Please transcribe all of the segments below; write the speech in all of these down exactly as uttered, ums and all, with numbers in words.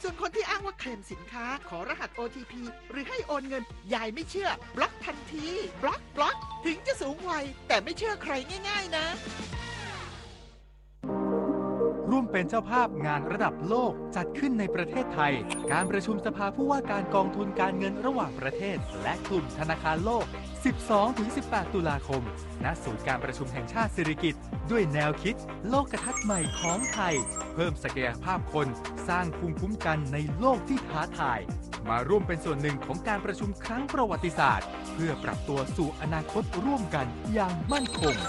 ส่วนคนที่อ้างว่าเคลมสินค้าขอรหัส โอ ที พี หรือให้โอนเงินยายไม่เชื่อบล็อกทันทีบล็อกบล็อกถึงจะสูงวัยแต่ไม่เชื่อใครง่ายๆนะร่วมเป็นเจ้าภาพงานระดับโลกจัดขึ้นในประเทศไทยการประชุมสภาผู้ว่าการกองทุนการเงินระหว่างประเทศและกลุ่มธนาคารโลก สิบสองถึงสิบแปด ตุลาคมณศูนย์การประชุมแห่งชาติสิริกิติ์ด้วยแนวคิดโลกทัศน์ใหม่ของไทยเพิ่มศักยภาพคนสร้างภูมิคุ้มกันในโลกที่ท้าทายมาร่วมเป็นส่วนหนึ่งของการประชุมครั้งประวัติศาสตร์เพื่อปรับตัวสู่อนาคตร่วมกันอย่างมั่นคง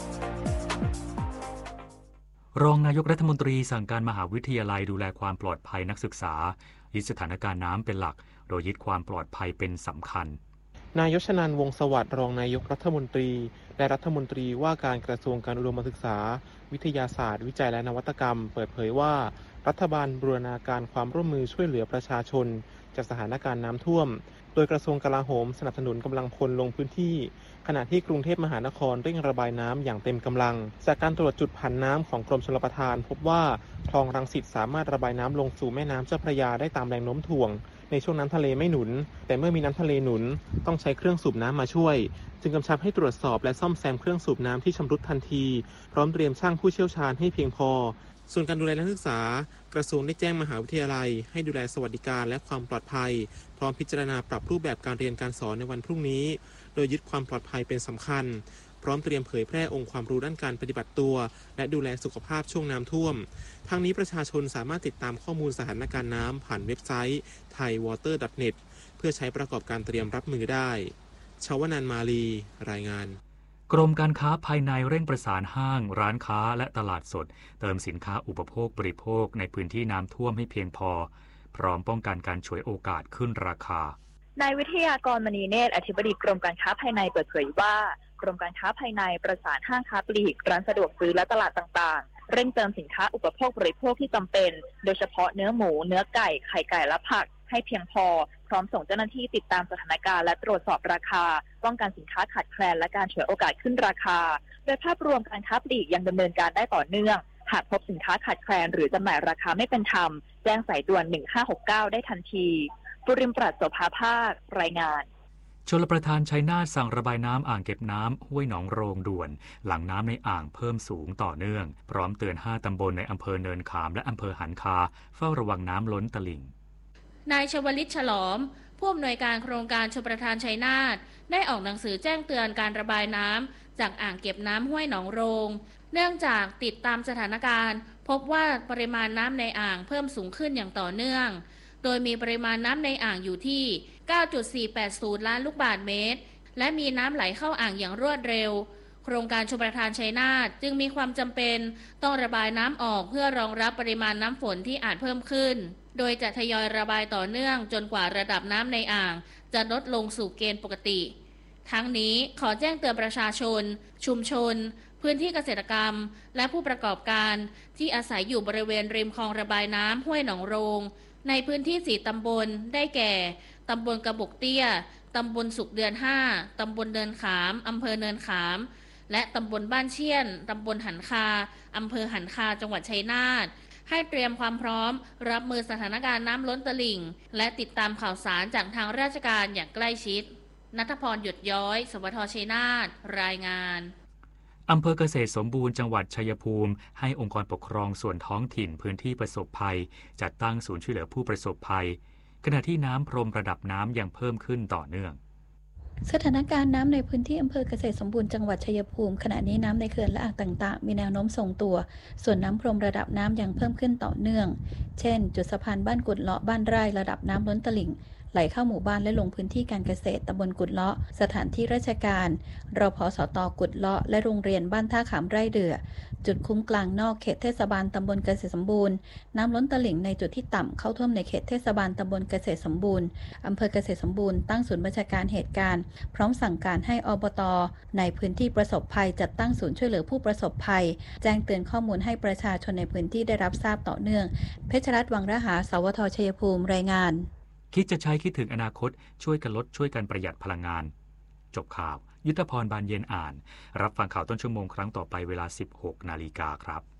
รองนายกรัฐมนตรีสั่งการมหาวิทยาลัยดูแลความปลอดภัยนักศึกษายึดสถานการณ์น้ำเป็นหลักโดยยึดความปลอดภัยเป็นสำคัญนายชนันท์ วงศ์สวัสดิ์รองนายกรัฐมนตรีและรัฐมนตรีว่าการกระทรวงการอุดมศึกษาวิทยาศาสตร์วิจัยและนวัตกรรมเปิดเผยว่ารัฐบาลบูรณาการความร่วมมือช่วยเหลือประชาชนจากสถานการณ์น้ำท่วมโดยกระทรวงกลาโหมสนับสนุนกำลังพลลงพื้นที่ขณะที่กรุงเทพมหานครเร่งระบายน้ำอย่างเต็มกำลังจากการตรวจจุดผันน้ำของกรมชลประทานพบว่าคลองรังสิตสามารถระบายน้ำลงสู่แม่น้ำเจ้าพระยาได้ตามแรงโน้มถ่วงในช่วงน้ำทะเลไม่หนุนแต่เมื่อมีน้ำทะเลหนุนต้องใช้เครื่องสูบน้ำมาช่วยจึงกำชับให้ตรวจสอบและซ่อมแซมเครื่องสูบน้ำที่ชำรุดทันทีพร้อมเตรียมช่างผู้เชี่ยวชาญให้เพียงพอส่วนการดูแลนักศึกษากระทรวงได้แจ้งมหาวิทยาลัยให้ดูแลสวัสดิการและความปลอดภัยพร้อมพิจารณาปรับรูปแบบการเรียนการสอนในวันพรุ่งนี้โดยยึดความปลอดภัยเป็นสำคัญพร้อมเตรียมเผยแพร่องค์ความรู้ด้านการปฏิบัติตัวและดูแลสุขภาพช่วงน้ำท่วมทั้งนี้ประชาชนสามารถติดตามข้อมูลสถานการณ์น้ำผ่านเว็บไซต์ ไทยวอเตอร์ ดอท เน็ต เพื่อใช้ประกอบการเตรียมรับมือได้ชวนันท์ มาลีรายงานกรมการค้าภายในเร่งประสานห้างร้านค้าและตลาดสดเติมสินค้าอุปโภคบริโภคในพื้นที่น้ำท่วมให้เพียงพอพร้อมป้องกันการฉวยโอกาสขึ้นราคานายวิทยากรมณีเนตรอธิบดีกรมการค้าภายในเปิดเผยว่ากรมการค้าภายในประสานห้างค้าปลีกร้านสะดวกซื้อและตลาดต่างๆเร่งเติมสินค้าอุปโภคบริโภคที่จำเป็นโดยเฉพาะเนื้อหมูเนื้อไก่ไข่ไก่และผักให้เพียงพอพร้อมส่งเจ้าหน้าที่ติดตามสถานการณ์และตรวจสอบราคาป้องกันสินค้าขาดแคลนและการฉวยโอกาสขึ้นราคาโดยภาพรวมการค้าปลีกยังดำเนินการได้ต่อเนื่องหากพบสินค้าขาดแคลนหรือจำหน่ายราคาไม่เป็นธรรมแจ้งสายด่วนหนึ่งห้าหกเก้าได้ทันทีปุริมปราศโสภาภาครายงานชลประทานชัยนาทสั่งระบายน้ำอ่างเก็บน้ำห้วยหนองโรงด่วนหลังน้ำในอ่างเพิ่มสูงต่อเนื่องพร้อมเตือนห้าตำบลในอำเภอเนินขามและอำเภอหันคาเฝ้าระวังน้ำล้นตลิ่งนายชวลิตฉลอมผู้อำนวยการโครงการชลประทานชัยนาทได้ออกหนังสือแจ้งเตือนการระบายน้ำจากอ่างเก็บน้ำห้วยหนองโรงเนื่องจากติดตามสถานการณ์พบว่าปริมาณน้ำในอ่างเพิ่มสูงขึ้นอย่างต่อเนื่องโดยมีปริมาณน้ำในอ่างอยู่ที่ เก้าจุดสี่แปดศูนย์ ล้านลูกบาศก์เมตรและมีน้ำไหลเข้าอ่างอย่างรวดเร็วโครงการชลประทานชัยนาทจึงมีความจำเป็นต้องระบายน้ำออกเพื่อรองรับปริมาณน้ำฝนที่อาจเพิ่มขึ้นโดยจะทยอยระบายต่อเนื่องจนกว่าระดับน้ำในอ่างจะลดลงสู่เกณฑ์ปกติทั้งนี้ขอแจ้งเตือนประชาชนชุมชนพื้นที่เกษตรกรรมและผู้ประกอบการที่อาศัยอยู่บริเวณริมคลองระบายน้ำห้วยหนองโรงในพื้นที่สี่ตำบลได้แก่ตำบลกระบอกเตี้ยตำบลสุขเดือนห้าตำบลเนินขามอำเภอเนินขามและตำบลบ้านเชี่ยนตำบลหันคาอำเภอหันคาจังหวัดชัยนาทให้เตรียมความพร้อมรับมือสถานการณ์น้ำล้นตลิ่งและติดตามข่าวสารจากทางราชการอย่างใกล้ชิดณัฐพร หยดย้อยสวทชัยนาทรายงานอำเภอเกษตรสมบูรณ์จังหวัดชัยภูมิให้องค์กรปกครองส่วนท้องถิ่นพื้นที่ประสบภัยจัดตั้งศูนย์ช่วยเหลือผู้ประสบภัยขณะที่น้ำพรมระดับน้ำยังเพิ่มขึ้นต่อเนื่องสถานการณ์น้ำในพื้นที่อำเภอเกษตรสมบูรณ์จังหวัดชัยภูมิขณะนี้น้ำในเขื่อนและอ่างต่างๆมีแนวโน้มทรงตัวส่วนน้ำพรมระดับน้ำยังเพิ่มขึ้นต่อเนื่องเช่นจุดสะพานบ้านกุดเลาะบ้านไร่ระดับน้ำล้นตลิ่งไหลเข้าหมู่บ้านและลงพื้นที่การเกษตรตำบลกุดเลาะสถานที่ราชการรพสตกุดเลาะและโรงเรียนบ้านท่าขามไร่เดือจุดคุ้มกลางนอกเขตเทศบาลตำบลเกษตรสมบูรณ์น้ำล้นตลิ่งในจุดที่ต่ำเข้าท่วมในเขตเทศบาลตำบลเกษตรสมบูรณ์อำเภอเกษตรสมบูรณ์ตั้งศูนย์บัญชาการเหตุการณ์พร้อมสั่งการให้อบต.ในพื้นที่ประสบภัยจัดตั้งศูนย์ช่วยเหลือผู้ประสบภัยแจ้งเตือนข้อมูลให้ประชาชนในพื้นที่ได้รับทราบต่อเนื่องเพชรรัตน์ วังระหาสวทชัยภูมิรายงานคิดจะใช้คิดถึงอนาคตช่วยกันลดช่วยกันประหยัดพลังงานจบข่าวยุทธพรบานเย็นอ่านรับฟังข่าวต้นชั่วโมงครั้งต่อไปเวลา สิบหกนาฬิกาครับ